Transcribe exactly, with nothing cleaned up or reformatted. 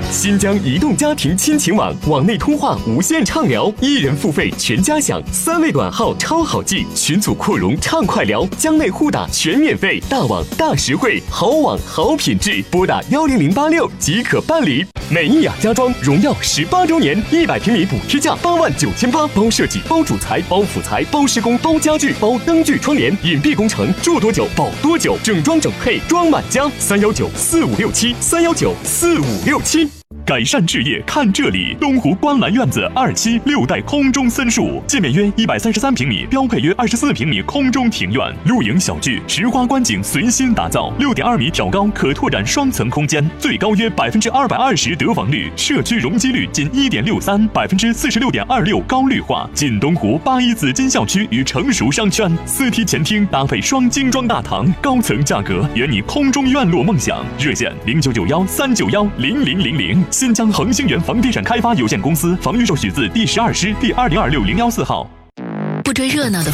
新疆移动家庭亲情网，网内通话无限畅聊，一人付费全家享，三位短号超好记，群组扩容畅快聊，疆内互打全免费，大网大实惠，好网好品质，拨打幺零零八六即可办理。美意雅家装荣耀十八周年，一百平米补贴价八万九千八，包设计、包主材、包辅材、包施工、包家具、包灯具窗帘，隐蔽工程，住多久保多久，整装整配装满家。三幺九四五六七，三幺九四五六七。改善置业看这里，东湖观澜院子二期六代空中森墅，界面约一百三十三平米，标配约二十四平米空中庭院，露营小聚，石花观景随心打造，六点二米挑高可拓展双层空间，最高约百分之二百二十得房率，社区容积率仅一点六三，百分之四十六点二六高绿化，近东湖八一紫金校区与成熟商圈，四梯前厅搭配双精装大堂，高层价格圆你空中院落梦想。热线零九九幺三九幺零零零零。新疆恒星源房地产开发有限公司，房预售许字第十二师第二零二六零幺四号。 不追热闹的